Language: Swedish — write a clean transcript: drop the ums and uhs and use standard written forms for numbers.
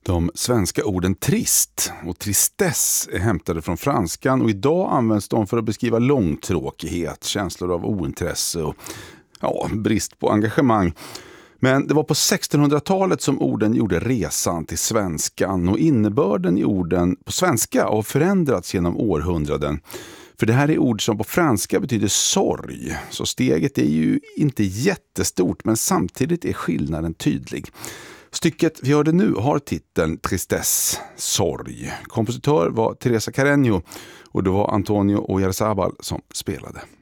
De svenska orden trist och tristess är hämtade från franskan och idag används de för att beskriva långtråkighet, känslor av ointresse och brist på engagemang. Men det var på 1600-talet som orden gjorde resan till svenskan och innebörden i orden på svenska har förändrats genom århundraden. För det här är ord som på franska betyder sorg, så steget är ju inte jättestort men samtidigt är skillnaden tydlig. Stycket vi hörde nu har titeln Tristesse, sorg. Kompositör var Teresa Carreño och det var Antonio Oyarzabal som spelade.